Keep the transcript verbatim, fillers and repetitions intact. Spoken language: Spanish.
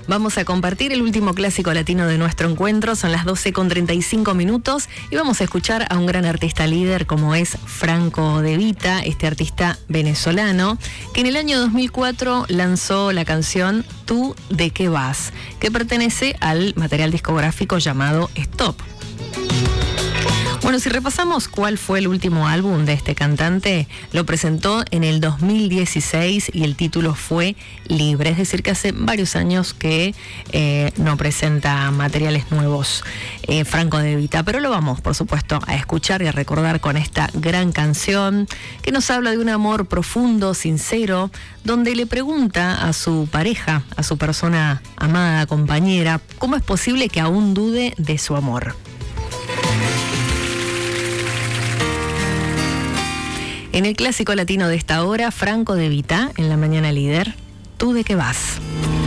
Vamos a compartir el último clásico latino de nuestro encuentro. Son las doce con treinta y cinco minutos y vamos a escuchar a un gran artista líder como es Franco De Vita, este artista venezolano, que en el año dos mil cuatro lanzó la canción Tú de qué vas, que pertenece al material discográfico llamado Stop. Bueno, si repasamos cuál fue el último álbum de este cantante, lo presentó en el dos mil dieciséis y el título fue Libre, es decir, que hace varios años que eh, no presenta materiales nuevos eh, Franco De Vita, pero lo vamos, por supuesto, a escuchar y a recordar con esta gran canción que nos habla de un amor profundo, sincero, donde le pregunta a su pareja, a su persona amada, compañera, cómo es posible que aún dude de su amor. En el clásico latino de esta hora, Franco De Vita, en La Mañana Líder, ¿tú de qué vas?